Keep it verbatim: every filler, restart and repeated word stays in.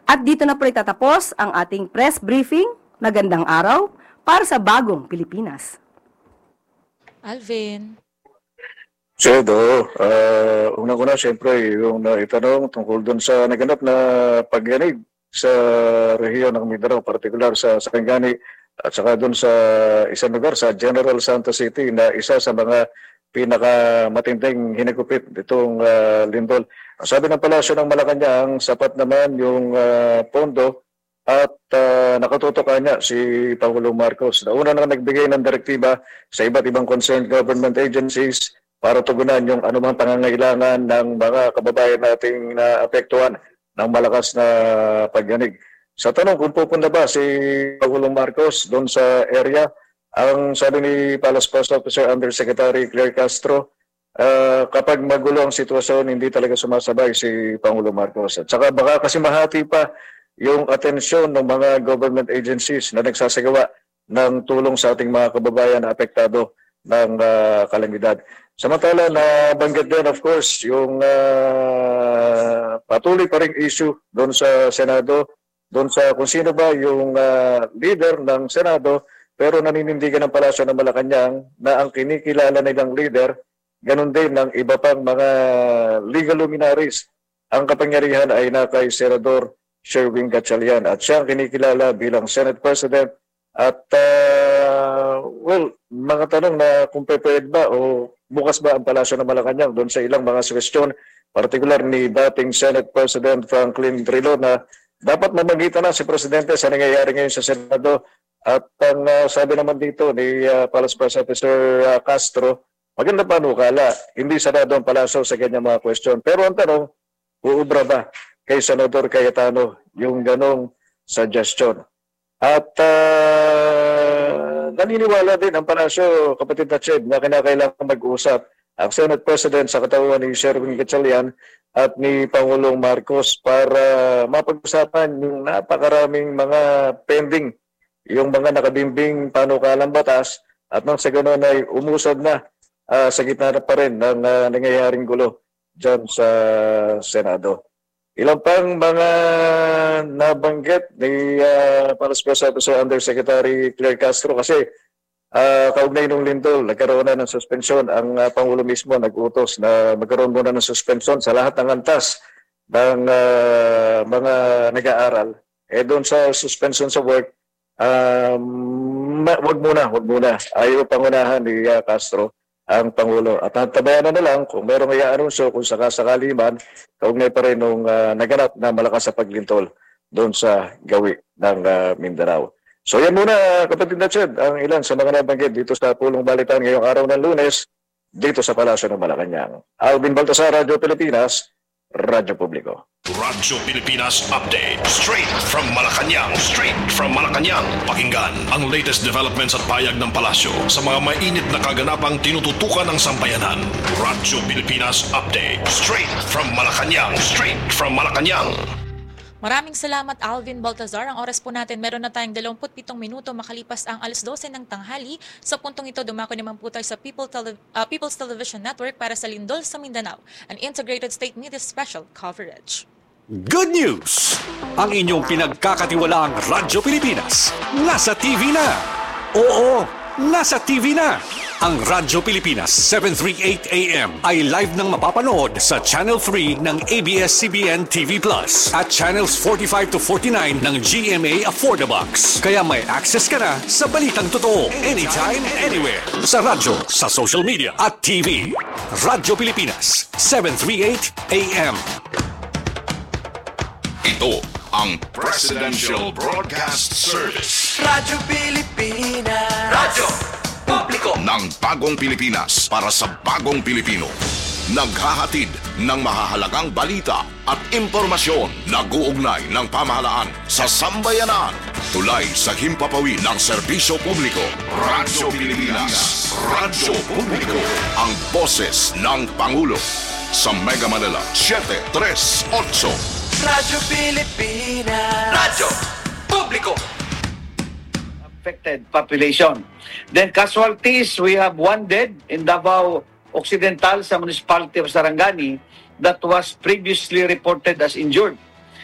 At dito na po itatapos ang ating press briefing. Magandang araw para sa bagong Pilipinas. Alvin. Sedo, uh, unang-una siyempre yung naitanong tungkol doon sa naganap na pagyanig sa rehiyon ng Mindanao, partikular sa Sarangani at saka doon sa isang lugar sa General Santos City na isa sa mga pinakamatinding hinagupit itong uh, lindol. Sabi ng Palasyo ng Malacanang, sapat naman yung uh, pondo at uh, nakatutok niya si Pangulong Marcos. Nauna na nagbigay ng direktiba sa iba't ibang concerned government agencies para tugunan yung anumang pangangailangan ng mga kababayan nating naapektuhan ng malakas na pagyanig. Sa tanong kung pupunta ba si Pangulong Marcos doon sa area, ang sabi ni Palace Post Officer Undersecretary Claire Castro, uh, kapag magulo ang sitwasyon, hindi talaga sumasabay si Pangulong Marcos. At saka baka kasi mahati pa yung atensyon ng mga government agencies na nagsasagawa ng tulong sa ating mga kababayan na apektado ng uh, kalamidad. Samantala na banggit din of course yung uh, patuloy pa ring issue doon sa Senado, doon sa kung sino ba yung uh, leader ng Senado, pero naninindigan ng Palasyo ng Malacanang na ang kinikilala nilang leader, ganun din ng iba pang mga legal luminaries. Ang kapangyarihan ay na kay Senador Sherwin Gatchalian at siya ang kinikilala bilang Senate President. At uh, well, mga tanong na kung pwede ba o bukas ba ang Palasyo ng Malacanang doon sa ilang mga suwestyon, partikular ni dating Senate President Franklin Drilon na dapat mamagitan na si Presidente sa nangyayari ngayon sa Senado. At ang uh, sabi naman dito ni uh, Palace Press Officer uh, Castro, maganda pa nukala, hindi sarado ang Palasyo sa kanyang mga question. Pero ang tanong, uubra ba kay Senador Cayetano yung ganong suggestion? At uh, naniniwala din ang Palasyo, kapatid na Ched, na kinakailangan mag-uusap ang Senate President sa katawan ni Sherwin Gatchalian at ni Pangulong Marcos para mapag-usapan yung napakaraming mga pending, yung mga nakabimbing panukalang batas at nang sa ganoon ay umusad na uh, sa gitna na pa rin ng uh, nangyayaring gulo dyan sa Senado. Ilang pang mga nabanggit ni uh, Palace Press Officer Undersecretary Claire Castro kasi uh, kaugnay nung lindol, nagkaroon na ng suspensyon. Ang uh, Pangulo mismo nag-utos na magkaroon muna ng suspensyon sa lahat ng antas ng uh, mga nag-aaral. Eh doon sa suspension sa work, um, wag muna, wag muna. Ayaw pangunahan ni uh, Castro ang Pangulo. At tabayan na lang kung merong i-anunsyo kung sakasakali man, kaugnay pa rin nung uh, naganap na malakas sa paglintol doon sa gawi ng uh, Mindanao. So yan muna kapatid na Ched, ang ilan sa mga nabanggit dito sa Pulong Balitan ngayong araw ng Lunes, dito sa Palasyo ng Malacanang. Alvin Baltasar, Radyo Pilipinas, Radyo Publiko. Radyo Pilipinas Update. Straight from Malacanang. Straight from Malacanang. Pakinggan ang latest developments at payag ng Palasyo sa mga mainit na kaganapang tinututukan ng sambayanan. Radyo Pilipinas Update. Straight from Malacanang. Straight from Malacanang. Maraming salamat Alvin Baltazar. Ang oras po natin, meron na tayong dalawampu't pitong minuto makalipas ang alas dose ng tanghali. Sa puntong ito, dumako naman po tayo sa People Tele uh, People's Television Network para sa Lindol sa Mindanao, an integrated state media special coverage. Good news! Ang inyong pinagkakatiwalaang Radyo Pilipinas nasa T V na. Oo, nasa T V na. Ang Radyo Pilipinas seven thirty-eight A M ay live nang mapapanood sa Channel three ng A B S C B N T V Plus at Channels forty-five to forty-nine ng G M A Affordabox. Kaya may access ka na sa balitang totoo anytime, anywhere. Sa radyo, sa social media at T V. Radyo Pilipinas seven thirty-eight A M. Ito ang Presidential Broadcast Service. Radyo Pilipinas. Radyo Publiko ng Bagong Pilipinas para sa Bagong Pilipino. Naghahatid ng mahahalagang balita at impormasyon na guugnay ng pamahalaan sa sambayanan. Tulay sa himpapawid ng serbisyo publiko. Radyo Pilipinas. Radyo Publiko. Ang boses ng Pangulo. Sa Mega Manila, seven three eight. Radyo Pilipinas. Radyo Publiko. Affected population. Then casualties, we have one dead in Davao Occidental sa municipality of Sarangani that was previously reported as injured.